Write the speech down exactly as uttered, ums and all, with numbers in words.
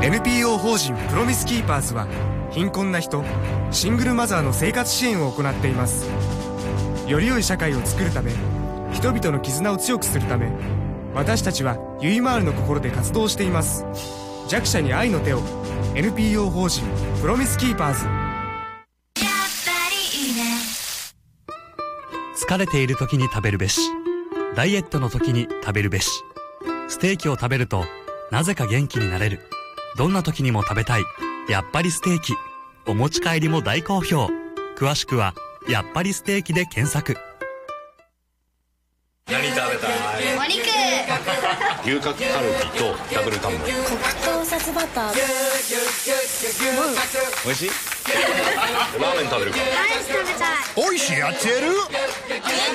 エヌピーオー 法人プロミスキーパーズは貧困な人、シングルマザーの生活支援を行っています。より良い社会を作るため、人々の絆を強くするため、私たちはゆいまーるの心で活動しています。弱者に愛の手を。 エヌピーオー 法人プロミスキーパーズ。 疲れている時に食べるべし、ダイエットの時に食べるべし。ステーキを食べるとなぜか元気になれる。どんな時にも食べたい、やっぱりステーキ。お持ち帰りも大好評。詳しくはやっぱりステーキで検索。 何食べたい？ お肉。 牛角カルビとダブルタンメン。 黒糖サスバター。 美味しい？ラーメン食べるか？ アイス食べたい。 おいしいやつやる。